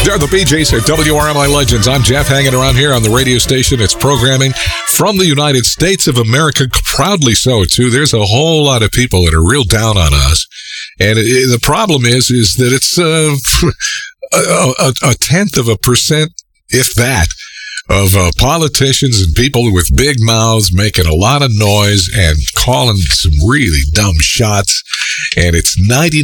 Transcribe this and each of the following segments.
They're the BJs at WRMI Legends. I'm Jeff, hanging around here on the radio station. It's programming from the United States of America, proudly so, too. There's a whole lot of people that are real down on us. And the problem is that it's a tenth of a percent, if that, of politicians and people with big mouths making a lot of noise and calling some really dumb shots. And it's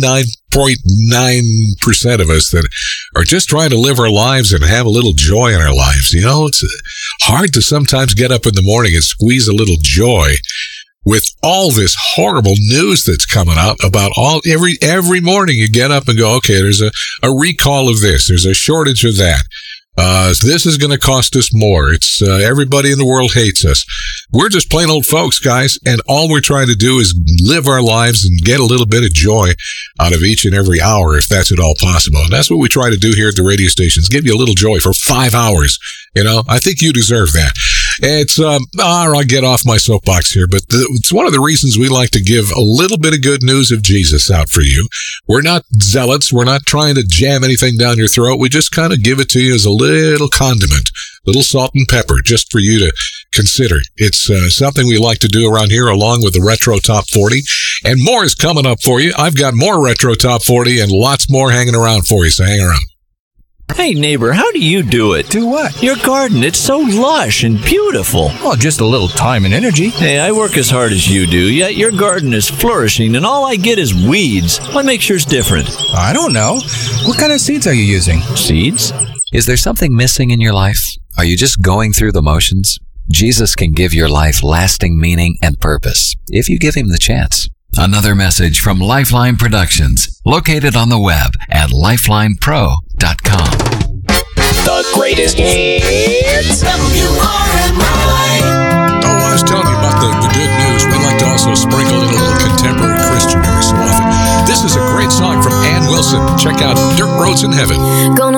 99.9% of us that are just trying to live our lives and have a little joy in our lives. You know, it's hard to sometimes get up in the morning and squeeze a little joy with all this horrible news that's coming out about every morning you get up and go, okay, there's a recall of this. There's a shortage of that. This is going to cost us more. It's everybody in the world hates us. We're just plain old folks, guys, and all we're trying to do is live our lives and get a little bit of joy out of each and every hour, if that's at all possible. And that's what we try to do here at the radio stations, give you a little joy for 5 hours. You know, I think you deserve that. It's, I'll get off my soapbox here, but it's one of the reasons we like to give a little bit of good news of Jesus out for you. We're not zealots. We're not trying to jam anything down your throat. We just kind of give it to you as a little condiment, little salt and pepper, just for you to consider. It's something we like to do around here, along with the Retro Top 40. And more is coming up for you. I've got more Retro Top 40 and lots more hanging around for you, so hang around. Hey, neighbor, how do you do it? Do what? Your garden, it's so lush and beautiful. Well, just a little time and energy. Hey, I work as hard as you do, yet your garden is flourishing, and all I get is weeds. What makes yours different? I don't know. What kind of seeds are you using? Seeds? Is there something missing in your life? Are you just going through the motions? Jesus can give your life lasting meaning and purpose if you give him the chance. Another message from Lifeline Productions, located on the web at lifelinepro.com. The greatest hits. WRMI. Oh, I was telling you about the good news. We like to also sprinkle in a little contemporary Christian every so often. This is a great song from Ann Wilson. Check out Dirt Roads in Heaven. Gonna